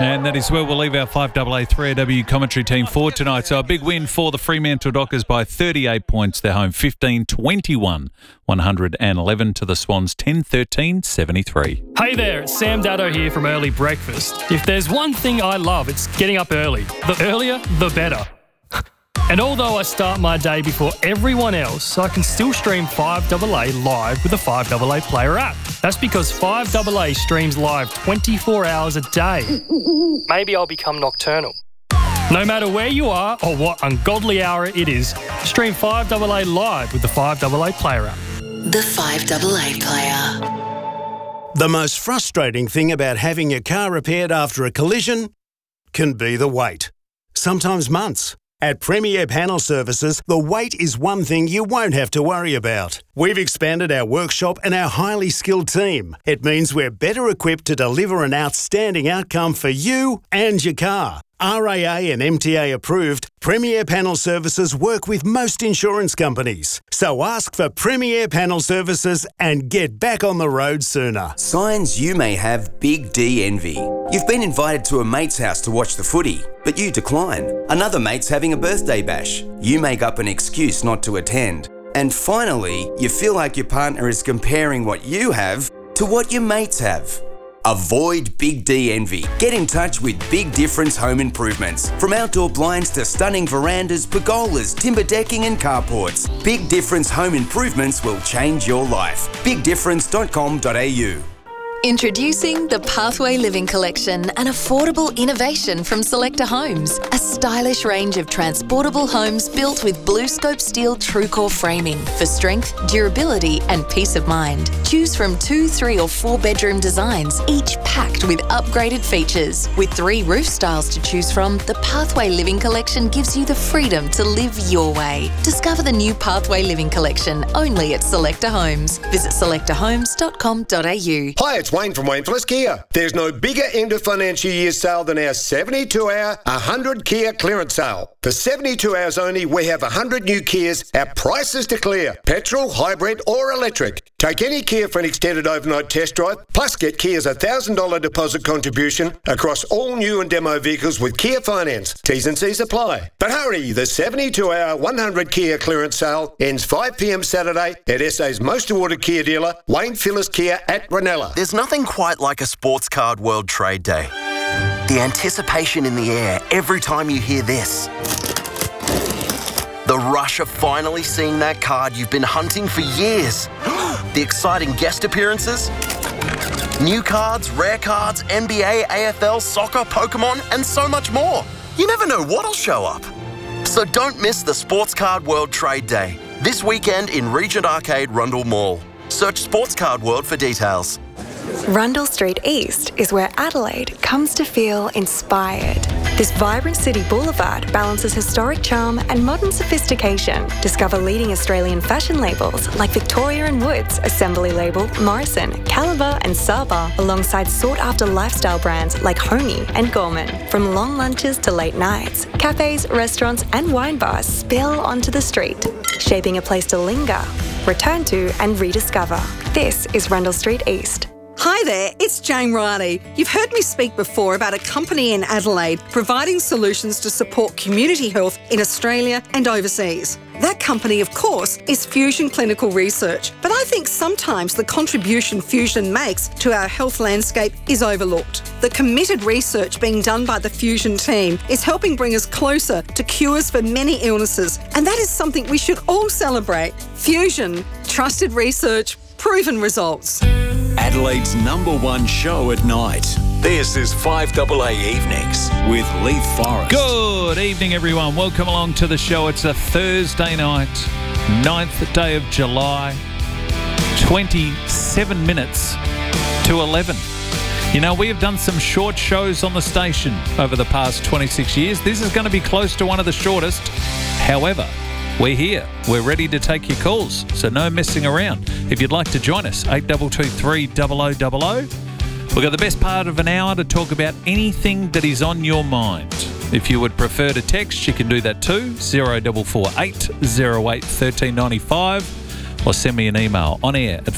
And that is where we'll leave our 5AA 3AW commentary team for tonight. So a big win for the Fremantle Dockers by 38 points. They're home 15-21, 111 to the Swans 10-13, 73. Hey there, it's Sam Daddo here from Early Breakfast. If there's one thing I love, it's getting up early. The earlier, the better. And although I start my day before everyone else, I can still stream 5AA live with the 5AA Player app. That's because 5AA streams live 24 hours a day. Maybe I'll become nocturnal. No matter where you are or what ungodly hour it is, stream 5AA live with the 5AA Player app. The 5AA Player. The most frustrating thing about having your car repaired after a collision can be the wait. Sometimes months. At Premier Panel Services, the wait is one thing you won't have to worry about. We've expanded our workshop and our highly skilled team. It means we're better equipped to deliver an outstanding outcome for you and your car. RAA and MTA approved, Premier Panel Services work with most insurance companies. So ask for Premier Panel Services and get back on the road sooner. Signs you may have Big D envy. You've been invited to a mate's house to watch the footy, but you decline. Another mate's having a birthday bash. You make up an excuse not to attend. And finally, you feel like your partner is comparing what you have to what your mates have. Avoid Big D envy. Get in touch with Big Difference Home Improvements. From outdoor blinds to stunning verandas, pergolas, timber decking and carports, Big Difference Home Improvements will change your life. BigDifference.com.au. Introducing the Pathway Living Collection, an affordable innovation from Selector Homes. A stylish range of transportable homes built with BlueScope steel TrueCore framing for strength, durability and peace of mind. Choose from 2, 3 or 4 bedroom designs, each packed with upgraded features. With 3 roof styles to choose from, the Pathway Living Collection gives you the freedom to live your way. Discover the new Pathway Living Collection only at Selector Homes. Visit selectorhomes.com.au. Hi, it's Wayne from Wayne Phillips Kia. There's no bigger end of financial year sale than our 72-hour 100 Kia clearance sale. For 72 hours only, we have 100 new Kias at prices to clear. Petrol, hybrid or electric. Take any Kia for an extended overnight test drive, plus get Kia's $1,000 deposit contribution across all new and demo vehicles with Kia Finance. T's and C's apply. But hurry, the 72-hour 100 Kia clearance sale ends 5 p.m. Saturday at SA's most awarded Kia dealer, Wayne Phillips Kia at Ranella. There's nothing quite like a Sports Card World Trade Day. The anticipation in the air every time you hear this. The rush of finally seeing that card you've been hunting for years. The exciting guest appearances. New cards, rare cards, NBA, AFL, soccer, Pokemon, and so much more. You never know what'll show up. So don't miss the Sports Card World Trade Day. This weekend in Regent Arcade, Rundle Mall. Search Sports Card World for details. Rundle Street East is where Adelaide comes to feel inspired. This vibrant city boulevard balances historic charm and modern sophistication. Discover leading Australian fashion labels like Victoria & Woods, Assembly Label, Morrison, Caliber and Saba, alongside sought-after lifestyle brands like Honey and Gorman. From long lunches to late nights, cafes, restaurants and wine bars spill onto the street, shaping a place to linger, return to and rediscover. This is Rundle Street East. Hi there, it's Jane Riley. You've heard me speak before about a company in Adelaide providing solutions to support community health in Australia and overseas. That company, of course, is Fusion Clinical Research, but I think sometimes the contribution Fusion makes to our health landscape is overlooked. The committed research being done by the Fusion team is helping bring us closer to cures for many illnesses, and that is something we should all celebrate. Fusion, trusted research, proven results. Adelaide's #1 show at night. This is 5AA Evenings with Leith Forrest. Good evening, everyone. Welcome along to the show. It's a Thursday night, 9th day of July, 27 minutes to 11. You know, we have done some short shows on the station over the past 26 years. This is going to be close to one of the shortest. However, we're here. We're ready to take your calls, so no messing around. If you'd like to join us, 8223 0000. We've got the best part of an hour to talk about anything that is on your mind. If you would prefer to text, you can do that too, 0448 08 1395. or send me an email on air at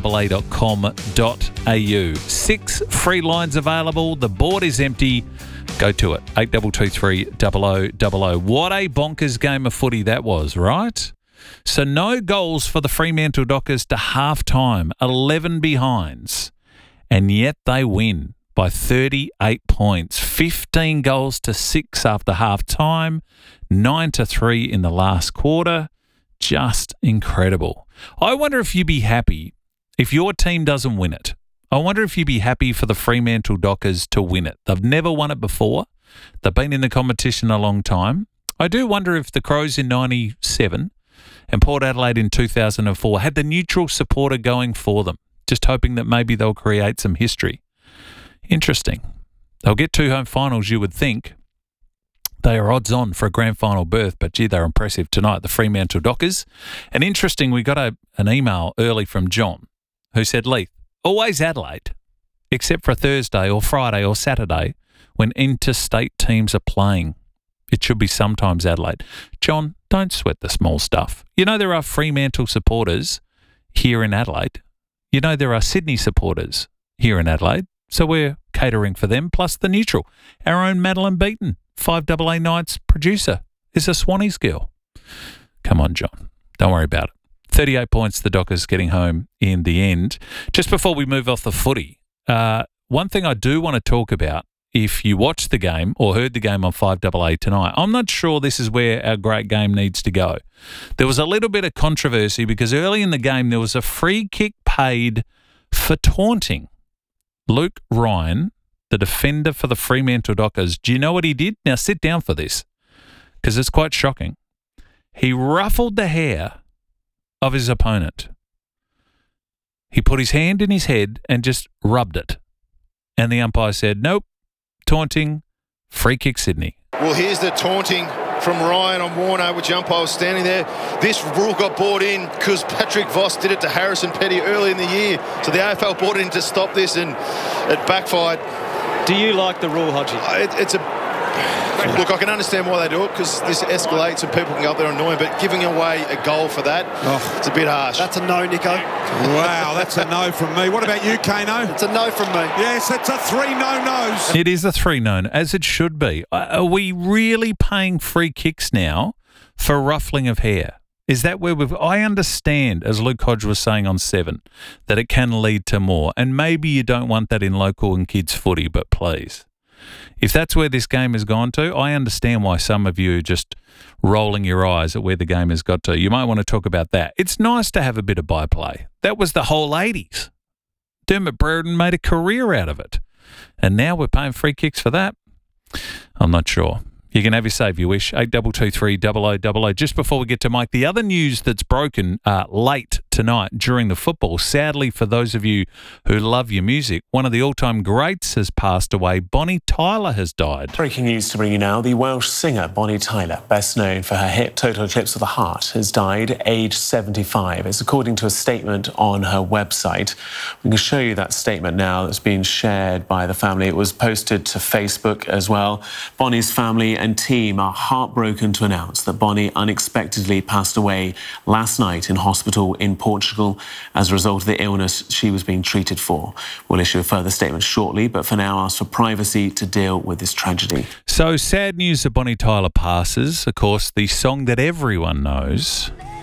5AA.com.au. 6 free lines available. The board is empty. Go to it. 8223 0000. What a bonkers game of footy that was, right? So no goals for the Fremantle Dockers to half-time, 11 behinds, and yet they win by 38 points, 15 goals to 6 after half-time, 9-3 in the last quarter. Just incredible. I wonder if you'd be happy if your team doesn't win it. I wonder if you'd be happy for the Fremantle Dockers to win it. They've never won it before. They've been in the competition a long time. I do wonder if the Crows in 97 and Port Adelaide in 2004 had the neutral supporter going for them, just hoping that maybe they'll create some history. Interesting. They'll get 2 home finals, you would think. They are odds on for a grand final berth, but gee, they're impressive tonight, the Fremantle Dockers. And interesting, we got an email early from John who said, Leith, always Adelaide, except for Thursday or Friday or Saturday when interstate teams are playing. It should be sometimes Adelaide. John, don't sweat the small stuff. You know there are Fremantle supporters here in Adelaide. You know there are Sydney supporters here in Adelaide. So we're catering for them, plus the neutral. Our own Madeline Beaton, 5AA Nights producer, is a Swannies girl. Come on, John. Don't worry about it. 38 points, the Dockers getting home in the end. Just before we move off the footy, one thing I do want to talk about, if you watched the game or heard the game on 5AA tonight, I'm not sure this is where our great game needs to go. There was a little bit of controversy because early in the game there was a free kick paid for taunting Luke Ryan, the defender for the Fremantle Dockers. Do you know what he did? Now sit down for this because it's quite shocking. He ruffled the hair of his opponent. He put his hand in his head and just rubbed it. And the umpire said, nope, taunting, free kick Sydney. Well, here's the taunting from Ryan on Warner, which umpire was standing there. This rule got brought in because Patrick Voss did it to Harrison Petty early in the year. So the AFL brought in to stop this and it backfired. Do you like the rule, Hodgie? Look, I can understand why they do it because this escalates and people can go up there annoying, but giving away a goal for that, it's a bit harsh. That's a no, Nico. Wow, that's a no from me. What about you, Kano? It's a no from me. Yes, it's a 3 no-nos. It is a 3 no, as it should be. Are we really paying free kicks now for ruffling of hair? Is that where I understand, as Luke Hodge was saying on 7, that it can lead to more. And maybe you don't want that in local and kids footy, but please. If that's where this game has gone to, I understand why some of you are just rolling your eyes at where the game has got to. You might want to talk about that. It's nice to have a bit of byplay. That was the whole 80s. Dermot Brereton made a career out of it. And now we're paying free kicks for that? I'm not sure. You can have your say if you wish. 8223 0000. Just before we get to Mike, the other news that's broken late tonight during the football, sadly for those of you who love your music, one of the all-time greats has passed away. Bonnie Tyler has died. Breaking news to bring you now. The Welsh singer Bonnie Tyler, best known for her hit Total Eclipse of the Heart, has died aged 75. It's according to a statement on her website. We can show you that statement now that's been shared by the family. It was posted to Facebook as well. Bonnie's family and team are heartbroken to announce that Bonnie unexpectedly passed away last night in hospital in Portugal as a result of the illness she was being treated for. We'll issue a further statement shortly, but for now ask for privacy to deal with this tragedy. So sad news that Bonnie Tyler passes. Of course, the song that everyone knows